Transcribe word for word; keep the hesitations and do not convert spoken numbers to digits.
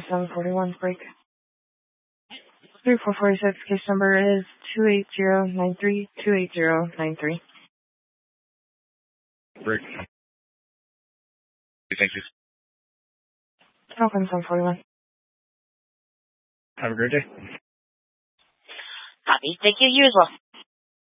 seven forty-one break. three four four six, case number is two eight zero nine three, two eight zero nine three. Break. Thank you. Falcon seven forty-one. Have a great day. Copy. Thank you. You as well.